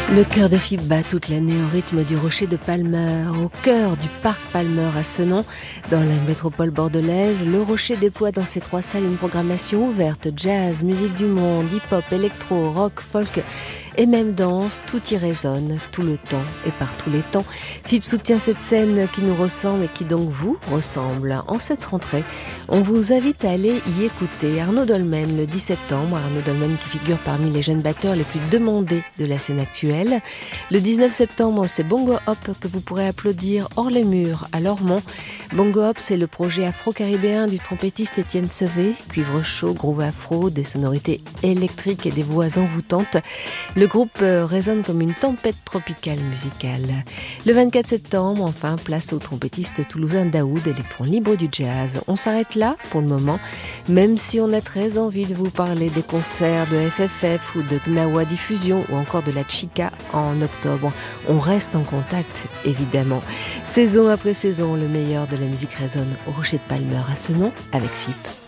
Le cœur de FIP bat toute l'année au rythme du Rocher de Palmer, au cœur du parc Palmer à Senon, dans la métropole bordelaise. Le Rocher déploie dans ses 3 salles une programmation ouverte, jazz, musique du monde, hip-hop, électro, rock, folk et même danse. Tout y résonne, tout le temps et par tous les temps. FIP soutient cette scène qui nous ressemble et qui donc vous ressemble. En cette rentrée, on vous invite à aller y écouter Arnaud Dolmen le 10 septembre. Arnaud Dolmen qui figure parmi les jeunes batteurs les plus demandés de la scène actuelle. Le 19 septembre, c'est Bongo Hop que vous pourrez applaudir hors les murs à Lormont. Bongo Hop, c'est le projet afro-caribéen du trompettiste Étienne Sevé. Cuivre chaud, groove afro, des sonorités électriques et des voix envoûtantes. Le groupe résonne comme une tempête tropicale musicale. Le 24 septembre, enfin, place au trompettiste toulousain Daoud, électron libre du jazz. On s'arrête là pour le moment, même si on a très envie de vous parler des concerts de FFF ou de Gnawa Diffusion ou encore de la Chica en octobre. On reste en contact, évidemment. Saison après saison, le meilleur de la musique résonne au Rocher de Palmer à Senon avec FIP.